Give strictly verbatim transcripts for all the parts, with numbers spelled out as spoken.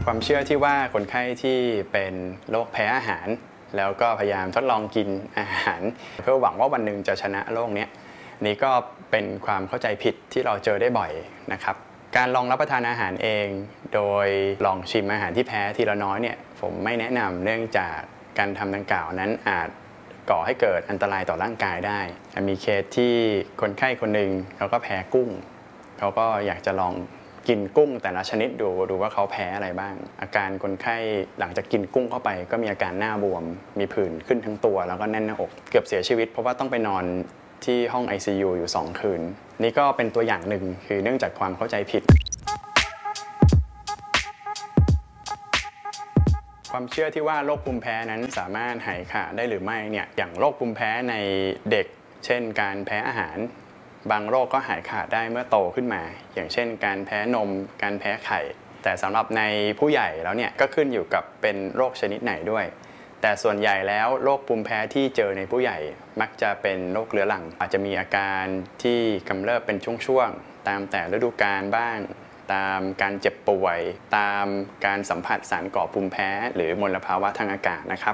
ความเชื่อที่ว่าคนไข้ที่เป็นโรคแพ้อาหารแล้วก็พยายามทดลองกินอาหารเพื่อหวังว่าวันหนึ่งจะชนะโรคนี้นี่ก็เป็นความเข้าใจผิดที่เราเจอได้บ่อยนะครับการลองรับประทานอาหารเองโดยลองชิมอาหารที่แพ้ทีละน้อยเนี่ยผมไม่แนะนำเนื่องจากการทำดังกล่าวนั้นอาจก่อให้เกิดอันตรายต่อร่างกายได้มีเคสที่คนไข้คนหนึ่งเขาก็แพ้กุ้งเขาก็อยากจะลองกินกุ้งแต่ละชนิดดูดูว่าเขาแพ้อะไรบ้างอาการคนไข้หลังจากกินกุ้งเข้าไปก็มีอาการหน้าบวมมีผื่นขึ้นทั้งตัวแล้วก็แน่นหน้าอกเกือบเสียชีวิตเพราะว่าต้องไปนอนที่ห้อง ไอ ซี ยู อยู่สองคืนนี่ก็เป็นตัวอย่างหนึ่งคือเนื่องจากความเข้าใจผิดความเชื่อที่ว่าโรคภูมิแพ้นั้นสามารถหายขาดได้หรือไม่เนี่ยอย่างโรคภูมิแพ้ในเด็กเช่นการแพ้อาหารบางโรคก็หายขาดได้เมื่อโตขึ้นมาอย่างเช่นการแพ้นมการแพ้ไข่แต่สำหรับในผู้ใหญ่แล้วเนี่ยก็ขึ้นอยู่กับเป็นโรคชนิดไหนด้วยแต่ส่วนใหญ่แล้วโรคภูมิแพ้ที่เจอในผู้ใหญ่มักจะเป็นโรคเรื้อรังอาจจะมีอาการที่กำเริบเป็นช่วงๆตามแต่ฤดูกาลบ้างตามการเจ็บป่วยตามการสัมผัสสารก่อภูมิแพ้หรือมลภาวะทางอากาศนะครับ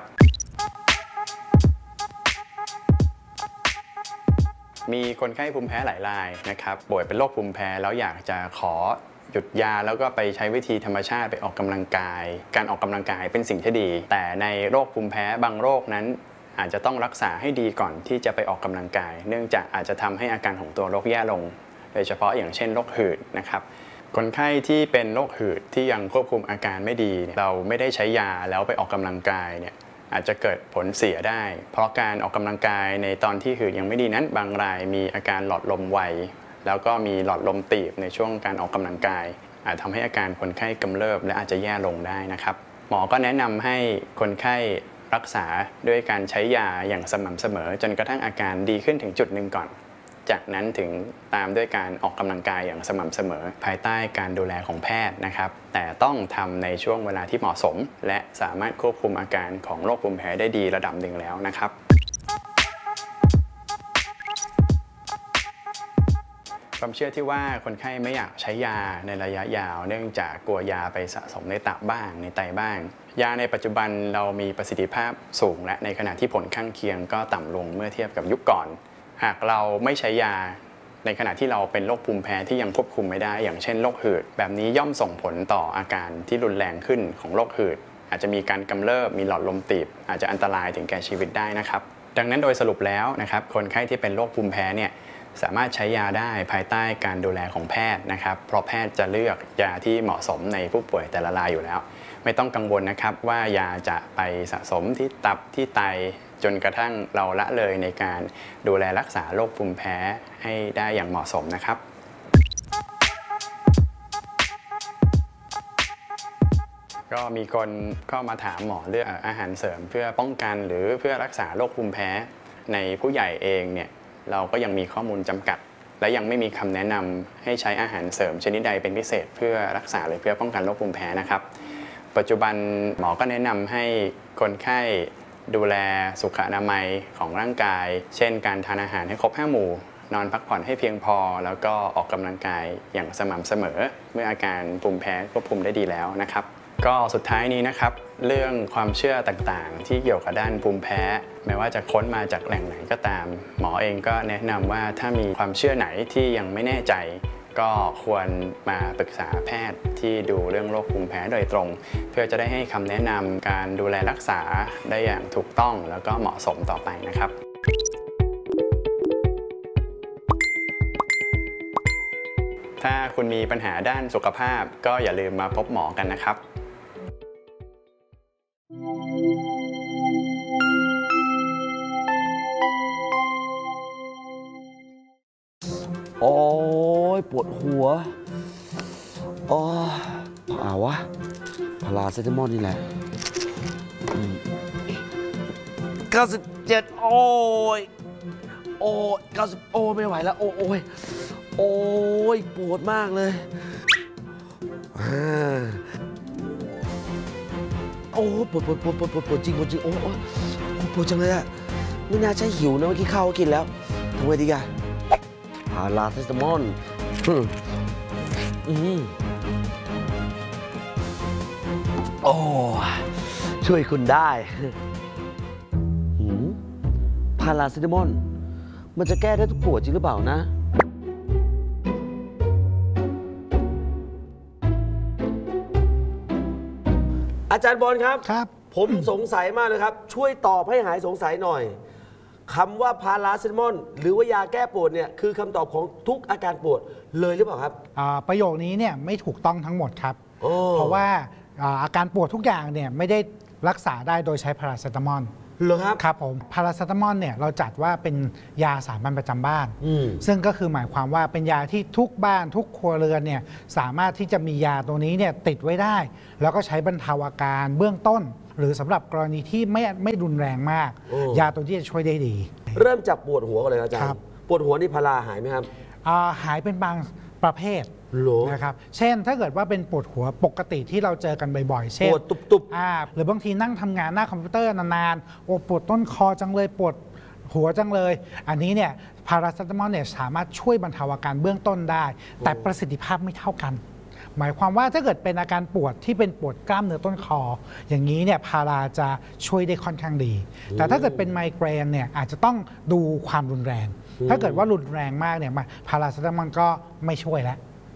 มีคนไข้ภูมิแพ้หลายรายนะครับป่วยเป็นโรคภูมิแพ้แล้วอยากจะขอหยุดยาแล้วก็ไปใช้วิธีธรรมชาติไปออกกำลังกายการออกกำลังกายเป็นสิ่งที่ดีแต่ในโรคภูมิแพ้บางโรคนั้นอาจจะต้องรักษาให้ดีก่อนที่จะไปออกกำลังกายเนื่องจากอาจจะทำให้อาการของตัวโรคแย่ลงโดยเฉพาะอย่างเช่นโรคหืดนะครับคนไข้ที่เป็นโรคหืดที่ยังควบคุมอาการไม่ดีเราไม่ได้ใช้ยาแล้วไปออกกำลังกายเนี่ยอาจจะเกิดผลเสียได้เพราะการออกกำลังกายในตอนที่หืดยังไม่ดีนั้นบางรายมีอาการหลอดลมไวแล้วก็มีหลอดลมตีบในช่วงการออกกำลังกายอาจทำให้อาการคนไข้กำเริบและอาจจะแย่ลงได้นะครับหมอก็แนะนำให้คนไข้รักษาด้วยการใช้ยาอย่างสม่ำเสมอจนกระทั่งอาการดีขึ้นถึงจุดหนึ่งก่อนจากนั้นถึงตามด้วยการออกกำลังกายอย่างสม่ำเสมอภายใต้การดูแลของแพทย์นะครับแต่ต้องทำในช่วงเวลาที่เหมาะสมและสามารถควบคุมอาการของโรคภูมิแพ้ได้ดีระดับหนึ่งแล้วนะครับความเชื่อที่ว่าคนไข้ไม่อยากใช้ยาในระยะยาวเนื่องจากกลัวยาไปสะสมในตับบ้างในไตบ้างยาในปัจจุบันเรามีประสิทธิภาพสูงและในขณะที่ผลข้างเคียงก็ต่ำลงเมื่อเทียบกับยุคก่อนหากเราไม่ใช้ยาในขณะที่เราเป็นโรคภูมิแพ้ที่ยังควบคุมไม่ได้อย่างเช่นโรคหืดแบบนี้ย่อมส่งผลต่ออาการที่รุนแรงขึ้นของโรคหืดอาจจะมีการกำเริบมีหลอดลมตีบอาจจะอันตรายถึงแก่ชีวิตได้นะครับดังนั้นโดยสรุปแล้วนะครับคนไข้ที่เป็นโรคภูมิแพ้เนี่ยสามารถใช้ยาได้ภายใต้การดูแลของแพทย์นะครับเพราะแพทย์จะเลือกยาที่เหมาะสมในผู้ป่วยแต่ละรายอยู่แล้วไม่ต้องกังวลนะครับว่ายาจะไปสะสมที่ตับที่ไตจนกระทั่งเราละเลยในการดูแลรักษาโรคภูมิแพ้ให้ได้อย่างเหมาะสมนะครับก็มีคนเข้ามาถามหมอเรื่องอาหารเสริมเพื่อป้องกันหรือเพื่อรักษาโรคภูมิแพ้ในผู้ใหญ่เองเนี่ยเราก็ยังมีข้อมูลจำกัดและยังไม่มีคำแนะนำให้ใช้อาหารเสริมชนิดใดเป็นพิเศษเพื่อรักษาหรือเพื่อป้องกันโรคภูมิแพ้นะครับปัจจุบันหมอก็แนะนำให้คนไข้ดูแลสุขอนามัยของร่างกายเช่นการทานอาหารให้ครบห้าหมู่นอนพักผ่อนให้เพียงพอแล้วก็ออกกำลังกายอย่างสม่ำเสมอเมื่ออาการภูมิแพ้ควบคุมได้ดีแล้วนะครับก็สุดท้ายนี้นะครับเรื่องความเชื่อต่างๆที่เกี่ยวกับด้านภูมิแพ้ไม่ว่าจะค้นมาจากแหล่งไหนก็ตามหมอเองก็แนะนำว่าถ้ามีความเชื่อไหนที่ยังไม่แน่ใจก็ควรมาปรึกษาแพทย์ที่ดูเรื่องโรคภูมิแพ้โดยตรงเพื่อจะได้ให้คำแนะนำการดูแลรักษาได้อย่างถูกต้องแล้วก็เหมาะสมต่อไปนะครับถ้าคุณมีปัญหาด้านสุขภาพก็อย่าลืมมาพบหมอกันนะครับโอ้ยปวดหัวโอ้เอาวะพาราเซตามอลนี่แหละเก้าสิบเจ็ดโอ้ยโอ้ยเก้าสิบโอ้ไม่ไหวแล้วโอ้ยโอ้ยปวดมากเลยโอ้ปวดปวดปวดปวดปวดปวดจริงปวดจริงโอ้โอ้ปวดจังเลยอะไม่น่าใช่หิวนะเมื่อกี้ข้าวก็กินแล้วทำไงดีกันพาราเซตามอลอืมโอ้ช่วยคุณได้หืมพาราเซตามอลมันจะแก้ได้ทุกปวดจริงหรือเปล่านะอาจารย์บอลครับครับผมสงสัยมากเลยครับ ช่วยตอบให้หายสงสัยหน่อยคำว่าพาราเซตามอลหรือว่ายาแก้ปวดเนี่ยคือคำตอบของทุกอาการปวดเลยหรือเปล่าครับอ่าประโยคนี้เนี่ยไม่ถูกต้องทั้งหมดครับโอ้เพราะว่าอ่าอาการปวดทุกอย่างเนี่ยไม่ได้รักษาได้โดยใช้พาราเซตามอลเหรอครับครับผมพาราเซตามอลเนี่ยเราจัดว่าเป็นยาสามัญประจำบ้านอืมซึ่งก็คือหมายความว่าเป็นยาที่ทุกบ้านทุกครัวเรือนเนี่ยสามารถที่จะมียาตัวนี้เนี่ยติดไว้ได้ แล้วก็ใช้บรรเทาอาการเบื้องต้น หรือสำหรับกรณีที่ไม่ไม่รุนแรงมากโอ้ยาตัวที่จะช่วยได้ดีเริ่มจากปวดหัวกันเลยอาจารครัย์บปวดหัวนี่พาราหายไหมครับอ่าหายเป็นบางประเภทเหรอนะครับ เช่นถ้าเกิดว่าเป็นปวดหัวปกติที่เราเจอกันบ่อยๆ เช่ปนวดตุบอ่าหรือบางทีนั่งทำงานหน้าคอมพิวเตอร์นานๆโอ้ปวดต้นคอจังเลยปวดหัวจังเลย อันนี้เนี่ยพาราเซตามอลเนี่ยสามารถช่วยบรรเทาอาการเบื้องต้นได้ แต่ประสิทธิภาพไม่เท่ากัน หมายความว่าถ้าเกิดเป็นอาการปวดที่เป็นปวดกล้ามเนื้อต้นคอ อย่างนี้เนี่ยพาราจะช่วยได้ค่อนข้างดี แต่ถ้าเกิดเป็นไมเกรนเนี่ยอาจจะต้องดูความรุนแรง ถ้าเกิดว่ารุนแรงมากเนี่ยพาราเซตามอลก็ไม่ช่วยแล้ว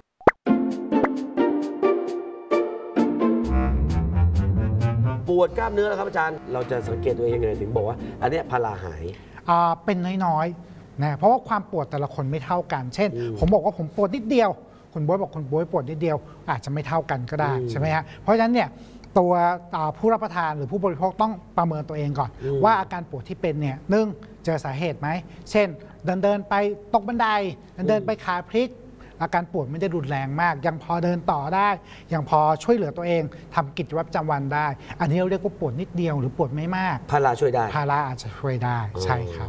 ๆปวดกล้ามเนื้อแล้วครับอาจารย์ เราจะสังเกตตัวเองยังไงถึงบอกว่า อันเนี้ยพาราหายอ่าเป็นน้อยๆนะเพราะว่าความปวดแต่ละคนไม่เท่ากัน เช่น ผมบอกว่าผมปวดนิดเดียวคุณบ๊วยบอกคุณบ๊วยปวดนิดเดียว อาจจะไม่เท่ากันก็ได้อืมใช่ไหมฮะเพราะฉะนั้นเนี่ยตัวอ่าผู้รับประทานหรือผู้บริโภคต้องประเมินตัวเองก่อนอืมว่าอาการปวดที่เป็นเนี่ยหนึ่งเจอสาเหตุไหมเช่น เดินเดินไปตกบันไดเดินเดินไปขาพลิก อาการปวดไม่ได้รุนแรงมาก ยังพอเดินต่อได้ ยังพอช่วยเหลือตัวเองทำกิจวัตรประจำวันได้ อันนี้เราเรียกว่าปวดนิดเดียวหรือปวดไม่มากพาราช่วยได้พาราอาจจะช่วยได้ใช่ครับ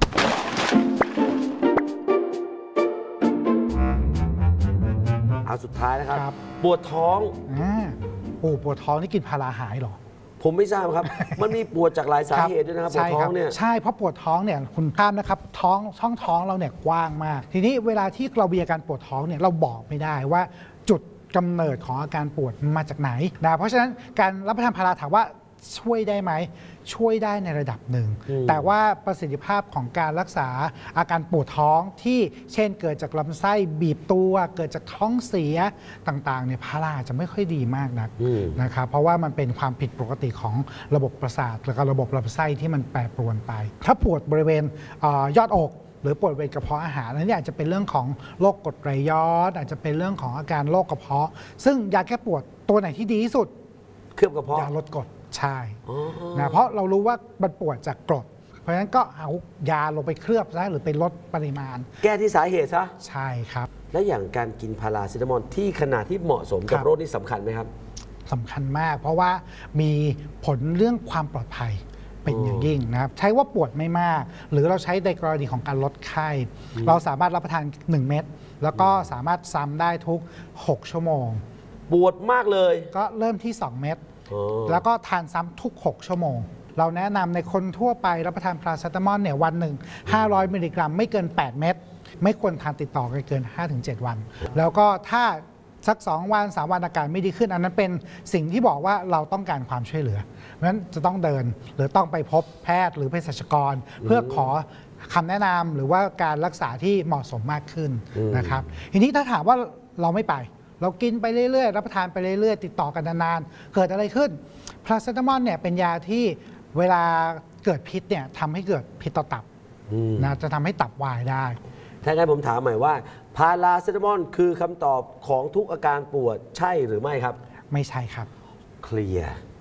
เอาสุดท้ายนะครับครับปวดท้องอ่าโอ้ปวดท้องนี่กินพาราหายเหรอผมไม่ทราบครับ มันมีปวดจากหลายสาเหตุด้วยนะครับปวดใช่ท้องเนี่ยใช่เพราะปวดท้องเนี่ยคุณข้ามนะครับท้องช่องท้องเราเนี่ยกว้างมาก ทีนี้เวลาที่เรามีอาการปวดท้องเนี่ยเราบอกไม่ได้ว่าจุดกำเนิดของอาการปวดมาจากไหนนะเพราะฉะนั้นการรับประทานพาราถามว่าช่วยได้ไหมช่วยได้ในระดับหนึ่งอืมแต่ว่าประสิทธิภาพของการรักษาอาการปวดท้องที่เช่นเกิดจากลำไส้บีบตัว เกิดจากท้องเสียต่างๆเนี่ยพาราจะไม่ค่อยดีมากนักอืมนะครับเพราะว่ามันเป็นความผิดปกติของระบบประสาทและก็ระบบลำไส้ที่มันแปรปรวนไป ถ้าปวดบริเวณเอ่อยอดอก หรือปวดบริเวณกระเพาะอาหารอันนี้อาจจะเป็นเรื่องของโรคกรดไหลย้อนอาจจะเป็นเรื่องของอาการโรคกระเพาะ ซึ่งยาแก้ปวดตัวไหนที่ดีที่สุดเคลือบกระเพาะยาลดกรดใช่อ๋อนะเพราะเรารู้ว่ามันปวดจากกรด เพราะฉะนั้นก็เอายาลงไปเคลือบซะหรือไปลดปริมาณแก้ที่สาเหตุซะใช่ครับและอย่างการกินพาราเซตามอลที่ขนาดที่เหมาะสมกับครับโรคนี่สำคัญไหมครับสำคัญมาก เพราะว่ามีผลเรื่องความปลอดภัยเป็นอย่างยิ่งนะครับใช้ว่าปวดไม่มาก หรือเราใช้ในกรณีของการลดไข้ เราสามารถรับประทาน หนึ่ง เม็ดแล้วก็สามารถซ้ำได้ทุก หก ชั่วโมงปวดมากเลยก็เริ่มที่ สอง เม็ดอ๋อแล้วก็ทานซ้ำทุก หก ชั่วโมง เราแนะนำในคนทั่วไปรับประทานพาราเซตามอลเนี่ยวันหนึ่งห้าร้อยมิลลิกรัมไม่เกิน แปด เม็ดไม่ควรทานติดต่อกันเกิน ห้าถึงเจ็ด วัน แล้วก็ถ้าสัก สอง วัน สาม วันอาการไม่ดีขึ้น อันนั้นเป็นสิ่งที่บอกว่าเราต้องการความช่วยเหลือเพราะฉะนั้นจะต้องเดินหรือต้องไปพบแพทย์หรือเภสัชกร เพื่อขอคำแนะนำหรือว่าการรักษาที่เหมาะสมมากขึ้นนะครับทีนี้ถ้าถามว่าเราไม่ไป เรากินไปเรื่อยๆรับประทานไปเรื่อยๆ ติดต่อกันนานๆ เกิดอะไรขึ้นพาราเซตามอลเนี่ยเป็นยาที่เวลาเกิดพิษเนี่ยทำให้เกิดพิษต่อตับอืมนะจะทำให้ตับวายได้ถ้างั้นผมถามใหม่ว่าพาราเซตามอลคือคำตอบของทุกอาการปวดใช่หรือไม่ครับไม่ใช่ครับเคลียร์